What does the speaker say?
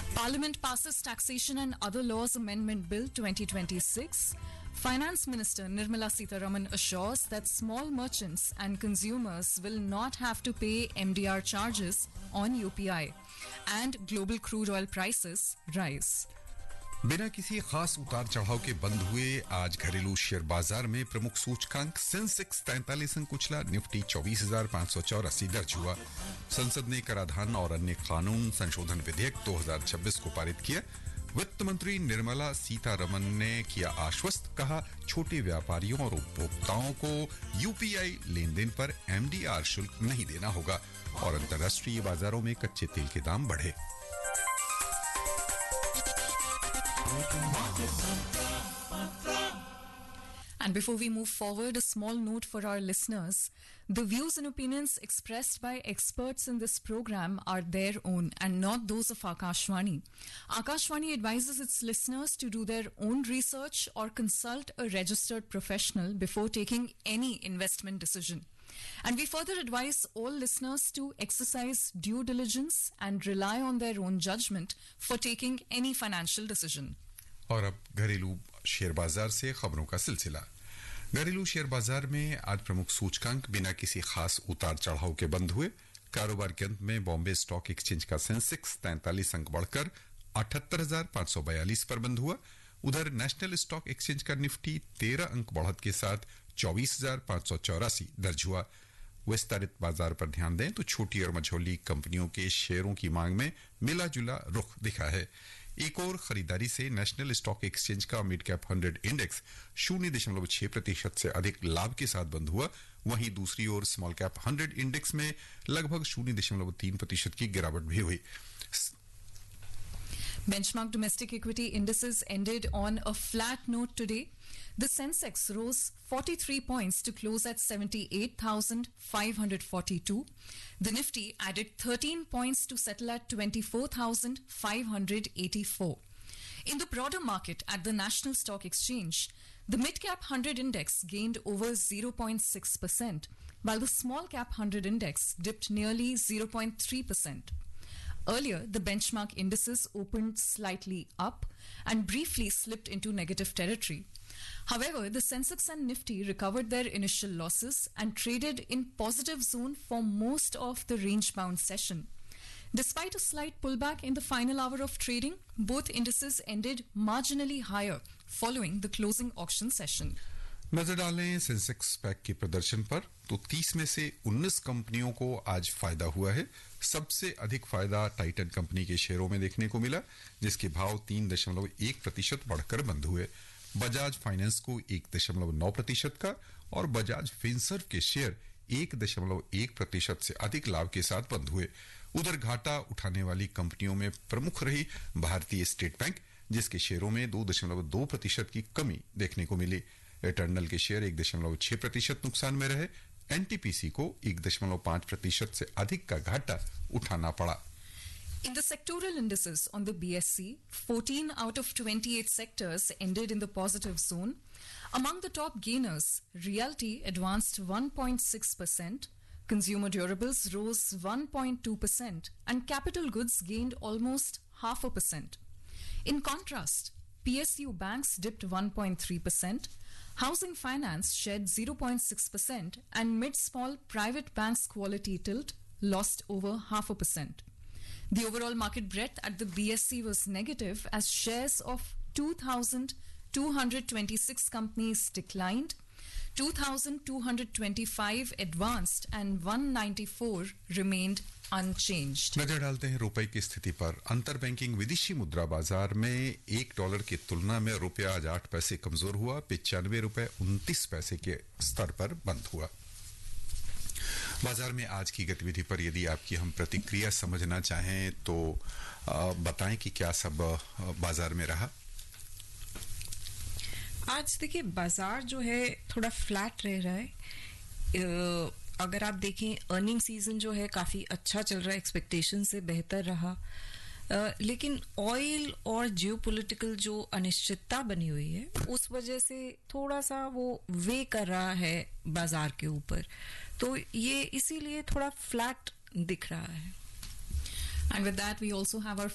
Parliament passes Taxation and Other Laws Amendment Bill 2026. Finance Minister Nirmala Sitharaman assures that small merchants and consumers will not have to pay MDR charges on UPI. And global crude oil prices rise. बिना किसी खास उतार चढ़ाव के बंद हुए आज घरेलू शेयर बाजार में प्रमुख सूचकांक सेंसेक्स 43 अंक उछला, निफ्टी 24,584 दर्ज हुआ। संसद ने कराधान और अन्य कानून संशोधन विधेयक 2026 को पारित किया। वित्त मंत्री निर्मला सीतारमन ने किया आश्वस्त, कहा छोटे व्यापारियों और उपभोक्ताओं को यूपीआई लेन-देन पर एमडीआर शुल्क नहीं देना होगा और अंतर्राष्ट्रीय बाजारों में कच्चे तेल के दाम बढ़े। And before we move forward, a small note for our listeners. The views and opinions expressed by experts in this program are their own and not those of Akashvani. Akashvani advises its listeners to do their own research or consult a registered professional before taking any investment decision. And we further advise all listeners to exercise due diligence and rely on their own judgment for taking any financial decision. और अब घरेलू share बाजार से खबरों का सिलसिला। घरेलू share बाजार में आज प्रमुख सूचकांक बिना किसी खास उतार चढ़ाव के बंद हुए। कारोबार के अंत में बॉम्बे स्टॉक एक्सचेंज का सेंसेक्स 43 अंक बढ़कर 78,542 पर बंद हुआ। उधर नेशनल स्टॉक एक्सचेंज का निफ्टी 13 अंक बढ़त के साथ 24,584 दर्ज हुआ। विस्तारित बाजार पर ध्यान दें तो छोटी और मझोली कंपनियों के शेयरों की मांग में मिला जुला रुख दिखा है। एक और खरीदारी से नेशनल स्टॉक एक्सचेंज का मिड कैप 100 इंडेक्स 0.6% से अधिक लाभ के साथ बंद हुआ। वहीं दूसरी ओर स्मॉल कैप 100 इंडेक्स में लगभग 0.3% की गिरावट भी हुई। Benchmark domestic equity indices ended on a flat note today. The Sensex rose 43 points to close at 78,542. The Nifty added 13 points to settle at 24,584. In the broader market at the National Stock Exchange, the mid-cap 100 index gained over 0.6%, while the small-cap 100 index dipped nearly 0.3%. Earlier, the benchmark indices opened slightly up and briefly slipped into negative territory. However, the Sensex and Nifty recovered their initial losses and traded in positive zone for most of the range-bound session. Despite a slight pullback in the final hour of trading, both indices ended marginally higher following the closing auction session. नजर डालें Sensex pack के प्रदर्शन पर तो 30 में से 19 कंपनियों को आज फायदा हुआ है। सबसे अधिक फायदा टाइटन कंपनी के शेयरों में देखने को मिला, जिसके भाव 3.1% बढ़कर बंद हुए। बजाज फाइनेंस को 1.9% का और बजाज फिनसर्व के शेयर 1.1% से अधिक लाभ के साथ बंद हुए। उधर घाटा उठाने वाली कंपनियों में प्रमुख रही भारतीय स्टेट बैंक, जिसके शेयरों में 2.2% की कमी देखने को मिली। एटर्नल के शेयर 1.6% नुकसान में रहे। एनटीपीसी को 1.5% से अधिक का घाटा उठाना पड़ा। In the sectoral indices on the BSE, 14 out of 28 sectors ended in the positive zone. Among the top gainers, realty advanced 1.6%, consumer durables rose 1.2%, and capital goods gained almost 0.5%. In contrast, PSU banks dipped 1.3%, housing finance shed 0.6%, and mid-small private banks quality tilt lost over 0.5%. The overall market breadth at the BSE was negative as shares of 2,226 companies declined, 2,225 advanced and 194 remained unchanged. नजर डालते हैं रुपए की स्थिति पर। अंतर banking विदेशी मुद्रा बाजार में $1 की तुलना में रुपया आज 8 पैसे कमजोर हुआ, 95 रुपए 29 पैसे के स्तर पर बंद हुआ। बाजार में आज की गतिविधि पर यदि आपकी हम प्रतिक्रिया समझना चाहें तो बताएं कि क्या सब बाजार में रहा। आज देखिए बाजार जो है थोड़ा फ्लैट रह रहा है। अगर आप देखें अर्निंग सीजन जो है काफी अच्छा चल रहा है, एक्सपेक्टेशन से बेहतर रहा, लेकिन ऑयल और जियोपॉलिटिकल जो अनिश्चितता बनी हुई है उस वजह से थोड़ा सा वो वे कर रहा है बाजार के ऊपर, तो ये इसीलिए थोड़ा फ्लैट दिख रहा है। And with that we also have our